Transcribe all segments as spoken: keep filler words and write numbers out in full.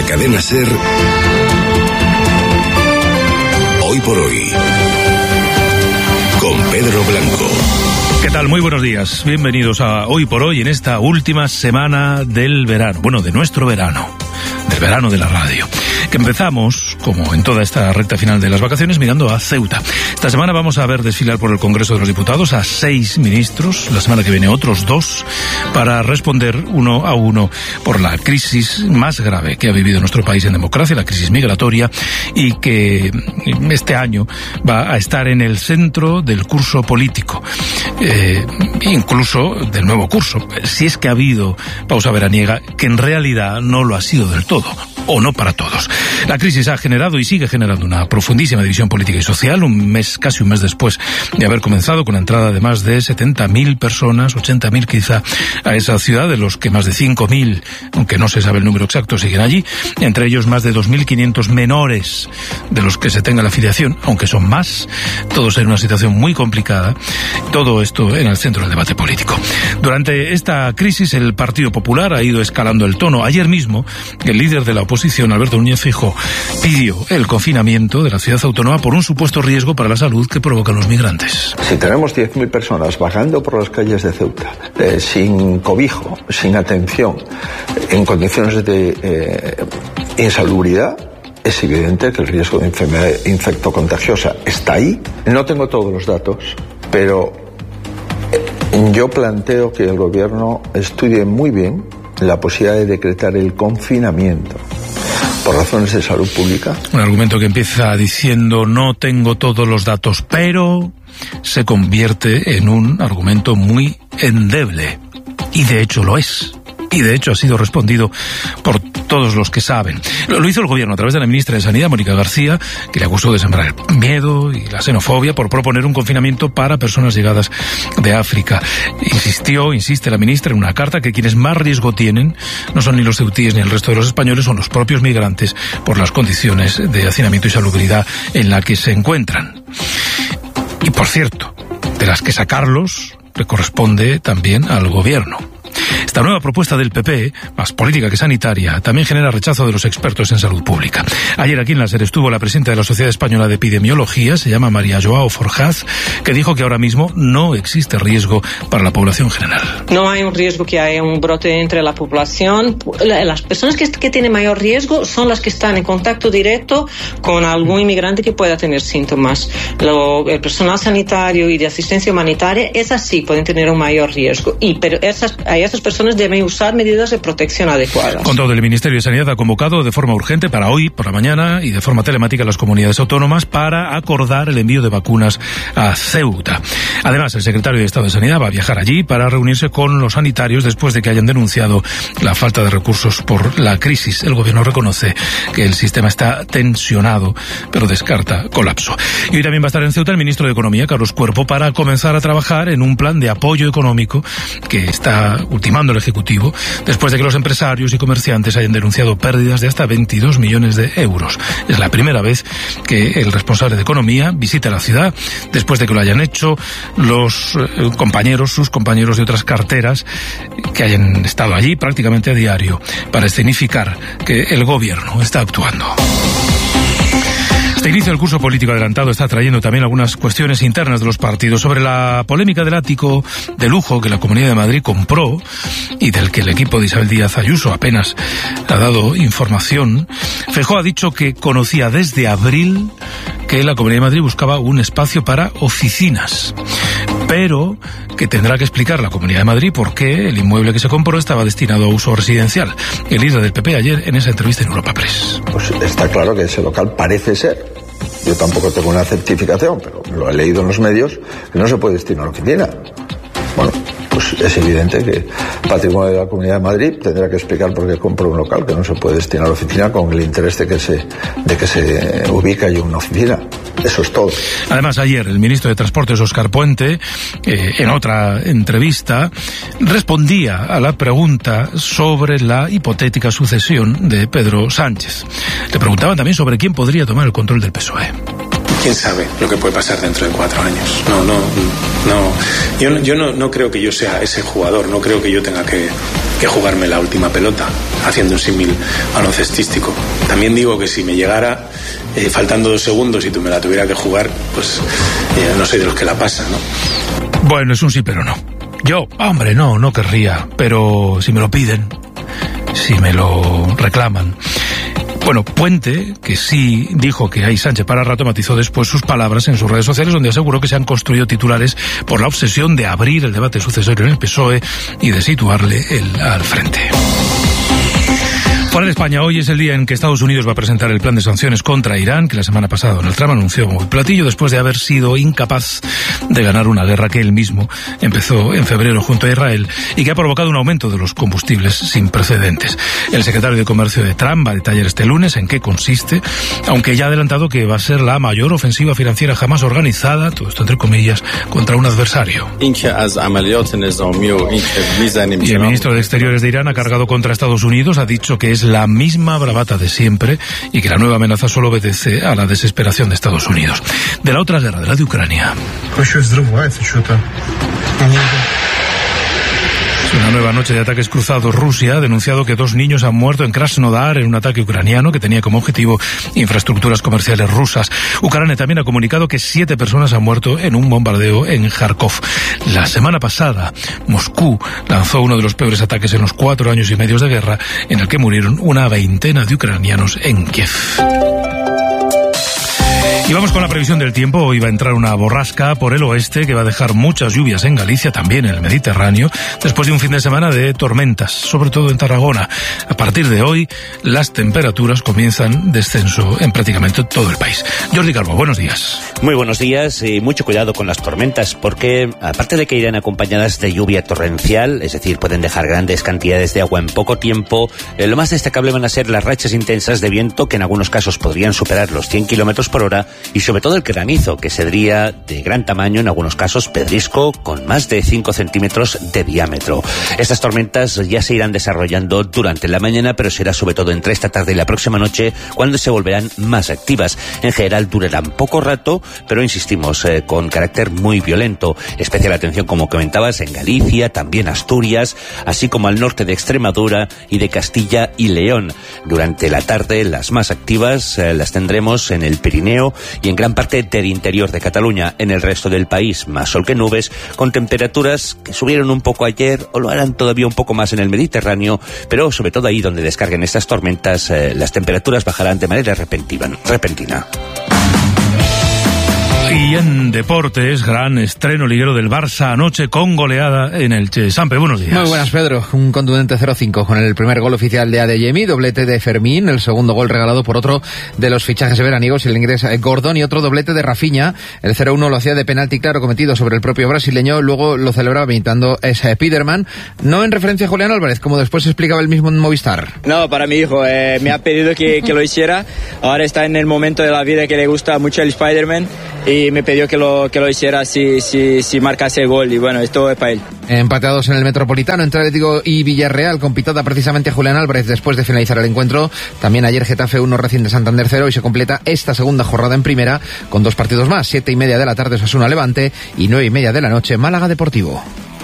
Cadena SER, Hoy por Hoy, con Pedro Blanco. ¿Qué tal? Muy buenos días. Bienvenidos a Hoy por Hoy en esta última semana del verano. Bueno, de nuestro verano. Del verano de la radio. Que empezamos, como en toda esta recta final de las vacaciones, mirando a Ceuta. Esta semana vamos a ver desfilar por el Congreso de los Diputados a seis ministros, la semana que viene otros dos, para responder uno a uno por la crisis más grave que ha vivido nuestro país en democracia, la crisis migratoria, y que este año va a estar en el centro del curso político, eh, incluso del nuevo curso, si es que ha habido pausa veraniega, que en realidad no lo ha sido del todo, o no para todos. La crisis ha generado y sigue generando una profundísima división política y social, un mes, casi un mes después de haber comenzado, con la entrada de más de setenta mil personas, ochenta mil quizá, a esa ciudad, de los que más de cinco mil, aunque no se sabe el número exacto, siguen allí, entre ellos más de dos mil quinientos menores de los que se tenga la afiliación, aunque son más, todos en una situación muy complicada, todo esto en el centro del debate político. Durante esta crisis el Partido Popular ha ido escalando el tono. Ayer mismo el líder de la oposición, Alberto Núñez Feijóo, pidió el confinamiento de la ciudad autónoma por un supuesto riesgo para la salud que provocan los migrantes. Si tenemos diez mil personas vagando por las calles de Ceuta, eh, sin cobijo, sin atención, en condiciones de eh, insalubridad, es evidente que el riesgo de enfermedad infectocontagiosa está ahí. No tengo todos los datos, pero yo planteo que el gobierno estudie muy bien la posibilidad de decretar el confinamiento por razones de salud pública. Un argumento que empieza diciendo no tengo todos los datos, pero se convierte en un argumento muy endeble. Y de hecho lo es. Y de hecho ha sido respondido por todos los que saben. Lo, lo hizo el gobierno a través de la ministra de Sanidad, Mónica García, que le acusó de sembrar el miedo y la xenofobia por proponer un confinamiento para personas llegadas de África. Insistió, insiste la ministra en una carta, que quienes más riesgo tienen no son ni los ceutíes ni el resto de los españoles, son los propios migrantes por las condiciones de hacinamiento y salubridad en la que se encuentran. Y por cierto, de las que sacarlos le corresponde también al gobierno. Esta nueva propuesta del P P, más política que sanitaria, también genera rechazo de los expertos en salud pública. Ayer aquí en la SER estuvo la presidenta de la Sociedad Española de Epidemiología, se llama María Joao Forjaz, que dijo que ahora mismo no existe riesgo para la población general. No hay un riesgo que haya un brote entre la población. Las personas que, que tienen mayor riesgo son las que están en contacto directo con algún inmigrante que pueda tener síntomas. Lo, el personal sanitario y de asistencia humanitaria, esas sí pueden tener un mayor riesgo. Y pero esas, a esas personas deben usar medidas de protección adecuadas. Control del Ministerio de Sanidad ha convocado de forma urgente para hoy, por la mañana, y de forma telemática a las comunidades autónomas para acordar el envío de vacunas a Ceuta. Además, el secretario de Estado de Sanidad va a viajar allí para reunirse con los sanitarios después de que hayan denunciado la falta de recursos por la crisis. El gobierno reconoce que el sistema está tensionado, pero descarta colapso. Y hoy también va a estar en Ceuta el ministro de Economía, Carlos Cuerpo, para comenzar a trabajar en un plan de apoyo económico que está ultimando el Ejecutivo, después de que los empresarios y comerciantes hayan denunciado pérdidas de hasta veintidós millones de euros. Es la primera vez que el responsable de Economía visita la ciudad, después de que lo hayan hecho los eh, compañeros, sus compañeros de otras carteras, que hayan estado allí prácticamente a diario, para escenificar que el gobierno está actuando. Este inicio del curso político adelantado está trayendo también algunas cuestiones internas de los partidos. Sobre la polémica del ático de lujo que la Comunidad de Madrid compró y del que el equipo de Isabel Díaz Ayuso apenas ha dado información, Feijóo ha dicho que conocía desde abril que la Comunidad de Madrid buscaba un espacio para oficinas, pero que tendrá que explicar la Comunidad de Madrid por qué el inmueble que se compró estaba destinado a uso residencial. El líder del P P ayer en esa entrevista en Europa Press. Pues está claro que ese local parece ser, yo tampoco tengo una certificación, pero lo he leído en los medios, que no se puede destinar a oficina. Bueno, pues es evidente que Patrimonio de la Comunidad de Madrid tendrá que explicar por qué compra un local que no se puede destinar a oficina con el interés de que se, de que se ubique allí una oficina. Eso es todo. Además, ayer el ministro de Transportes, Óscar Puente, eh, en otra entrevista, respondía a la pregunta sobre la hipotética sucesión de Pedro Sánchez. Le preguntaban también sobre quién podría tomar el control del P S O E. quién sabe lo que puede pasar dentro de cuatro años. No, no, no. Yo, yo no, no creo que yo sea ese jugador, no creo que yo tenga que, que jugarme la última pelota haciendo un símil baloncestístico. También digo que si me llegara eh, faltando dos segundos y tú me la tuviera que jugar, pues eh, no soy de los que la pasa, ¿no? Bueno, es un sí pero no. Yo, hombre, no, no querría, pero si me lo piden, si me lo reclaman. Bueno, Puente, que sí dijo que hay Sánchez para rato, matizó después sus palabras en sus redes sociales, donde aseguró que se han construido titulares por la obsesión de abrir el debate sucesorio en el P S O E y de situarle el, al frente. Fuera de España, hoy es el día en que Estados Unidos va a presentar el plan de sanciones contra Irán, que la semana pasada Donald Trump anunció como el platillo después de haber sido incapaz de ganar una guerra que él mismo empezó en febrero junto a Israel y que ha provocado un aumento de los combustibles sin precedentes. El secretario de Comercio de Trump va a detallar este lunes en qué consiste, aunque ya ha adelantado que va a ser la mayor ofensiva financiera jamás organizada, todo esto entre comillas, contra un adversario. Y el ministro de Exteriores de Irán ha cargado contra Estados Unidos, ha dicho que es la misma bravata de siempre y que la nueva amenaza solo obedece a la desesperación de Estados Unidos. De la otra guerra, de la de Ucrania. Una nueva noche de ataques cruzados. Rusia ha denunciado que dos niños han muerto en Krasnodar en un ataque ucraniano que tenía como objetivo infraestructuras comerciales rusas. Ucrania también ha comunicado que siete personas han muerto en un bombardeo en Kharkov. La semana pasada, Moscú lanzó uno de los peores ataques en los cuatro años y medio de guerra, en el que murieron una veintena de ucranianos en Kiev. Y vamos con la previsión del tiempo. Hoy va a entrar una borrasca por el oeste que va a dejar muchas lluvias en Galicia, también en el Mediterráneo, después de un fin de semana de tormentas, sobre todo en Tarragona. A partir de hoy, las temperaturas comienzan descenso en prácticamente todo el país. Jordi Calvo, buenos días. Muy buenos días y mucho cuidado con las tormentas, porque aparte de que irán acompañadas de lluvia torrencial, es decir, pueden dejar grandes cantidades de agua en poco tiempo, eh, lo más destacable van a ser las rachas intensas de viento, que en algunos casos podrían superar los cien kilómetros por hora, y sobre todo el granizo, que sería de gran tamaño, en algunos casos pedrisco, con más de cinco centímetros de diámetro. Estas tormentas ya se irán desarrollando durante la mañana, pero será sobre todo entre esta tarde y la próxima noche cuando se volverán más activas. En general durarán poco rato, pero insistimos, eh, con carácter muy violento. Especial atención, como comentabas, en Galicia, también Asturias, así como al norte de Extremadura y de Castilla y León. Durante la tarde, las más activas eh, las tendremos en el Pirineo y en gran parte del interior de Cataluña. En el resto del país, más sol que nubes, con temperaturas que subieron un poco ayer o lo harán todavía un poco más en el Mediterráneo, pero sobre todo ahí donde descarguen estas tormentas, eh, las temperaturas bajarán de manera repentina. repentina. Y en deportes, gran estreno liguero del Barça anoche con goleada en el Che. Sampe, buenos días. Muy buenas, Pedro. Un contundente cero cinco con el primer gol oficial de Adeyemi, doblete de Fermín, el segundo gol regalado por otro de los fichajes veraniegos, el inglés Gordon, y otro doblete de Rafinha. El cero uno lo hacía de penalti claro cometido sobre el propio brasileño, luego lo celebraba imitando ese Spiderman, no en referencia a Julián Álvarez, como después explicaba el mismo en Movistar. No, para mi hijo, eh, me ha pedido que, que lo hiciera. Ahora está en el momento de la vida que le gusta mucho el Spiderman y me pidió que lo, que lo hiciera si, si, si marcase el gol, y bueno, esto es para él. Empateados en el Metropolitano entre Atlético y Villarreal, con pitada precisamente a Julián Álvarez después de finalizar el encuentro. También ayer Getafe uno, Racing de Santander cero, y se completa esta segunda jornada en primera con dos partidos más, siete y media de la tarde Osasuna Levante y nueve y media de la noche Málaga Deportivo.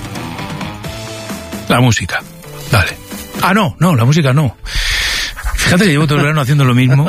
La música, dale. Ah, no, no, la música no. Fíjate que llevo todo el verano haciendo lo mismo.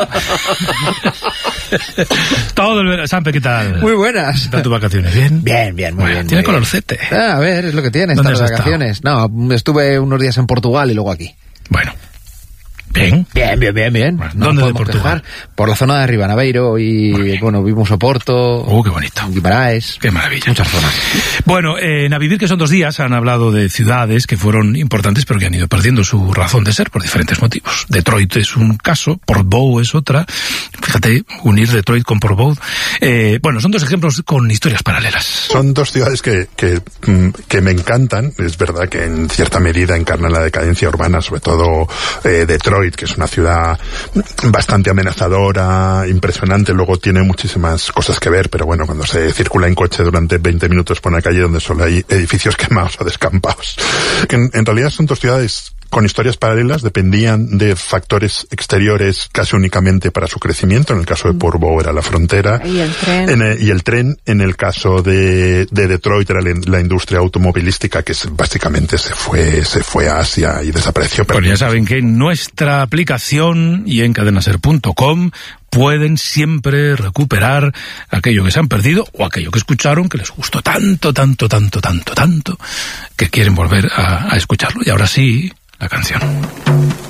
Todo el verano. Sampe, ¿qué tal? Muy buenas. ¿Qué tal tus vacaciones? ¿Bien? Bien, bien, muy bueno, bien. Tiene muy colorcete. Bien. Ah, a ver, es lo que tiene estas vacaciones. No, estuve unos días en Portugal y luego aquí. Bueno. Bien. Bien, bien, bien, bien. Bueno, ¿dónde de Portugal? Quejar. Por la zona de arriba, Naveiro, y bueno, vimos Oporto. Oh, qué bonito. Guimaraes. Qué maravilla. Muchas zonas. Bueno, eh, en A Vivir, que son dos días, han hablado de ciudades que fueron importantes pero que han ido perdiendo su razón de ser por diferentes motivos. Detroit es un caso, Portbou es otra. Fíjate, unir Detroit con Portbou. Eh, bueno, son dos ejemplos con historias paralelas. Son dos ciudades que, que, que me encantan. Es verdad que en cierta medida encarnan la decadencia urbana, sobre todo eh, Detroit, que es una ciudad bastante amenazadora, impresionante, luego tiene muchísimas cosas que ver, pero bueno, cuando se circula en coche durante veinte minutos por una calle donde solo hay edificios quemados o descampados. En, en realidad son dos ciudades con historias paralelas, dependían de factores exteriores casi únicamente para su crecimiento. En el caso de Portbou era la frontera. Y el tren. En el, y el tren, en el caso de, de Detroit era la, la industria automovilística que se, básicamente se fue, se fue a Asia y desapareció. Pues ya saben que en nuestra aplicación y en cadenaser punto com pueden siempre recuperar aquello que se han perdido o aquello que escucharon que les gustó tanto, tanto, tanto, tanto, tanto, que quieren volver a, a escucharlo. Y ahora sí, la canción.